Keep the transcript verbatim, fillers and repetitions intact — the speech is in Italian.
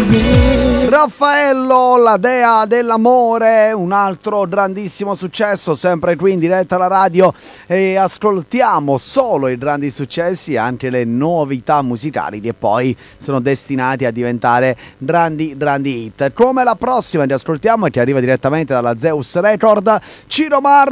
Raffaello, la dea dell'amore, un altro grandissimo successo, sempre qui in diretta alla radio, e ascoltiamo solo i grandi successi, anche le novità musicali che poi sono destinati a diventare grandi grandi hit. Come la prossima che ascoltiamo e che arriva direttamente dalla Zeus Record, Ciro Marra.